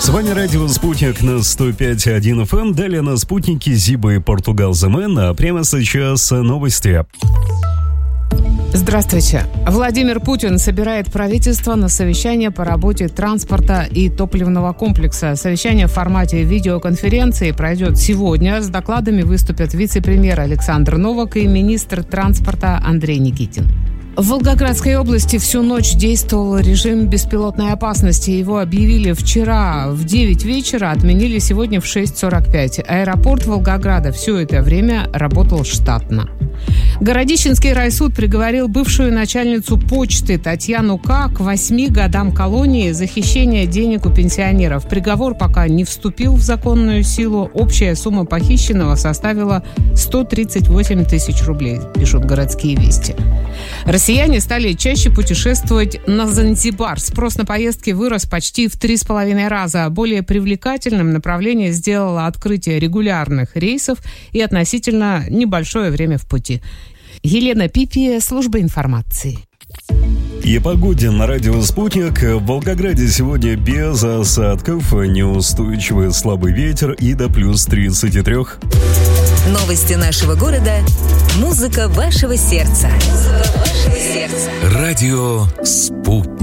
С вами радио «Спутник» на 105.1 FM. Далее на «Спутнике» Зиба и Португал The Man. А прямо сейчас новости. Здравствуйте. Владимир Путин собирает правительство на совещание по работе транспорта и топливного комплекса. Совещание в формате видеоконференции пройдет сегодня. С докладами выступят вице-премьер Александр Новак и министр транспорта Андрей Никитин. В Волгоградской области всю ночь действовал режим беспилотной опасности. Его объявили вчера в 9 вечера, отменили сегодня в 6:45. Аэропорт Волгограда все это время работал штатно. Городищенский райсуд приговорил бывшую начальницу почты Татьяну К. к 8 годам колонии за хищение денег у пенсионеров. Приговор пока не вступил в законную силу. Общая сумма похищенного составила 138 тысяч рублей, пишут «Городские вести». Россияне стали чаще путешествовать на Занзибар. Спрос на поездки вырос почти в 3,5 раза. Более привлекательным направление сделало открытие регулярных рейсов и относительно небольшое время в пути. Елена Пипи, служба информации. И о погоде на радио «Спутник». В Волгограде сегодня без осадков, неустойчивый слабый ветер и до плюс 33. Новости нашего города. Музыка вашего сердца. Радио «Спутник».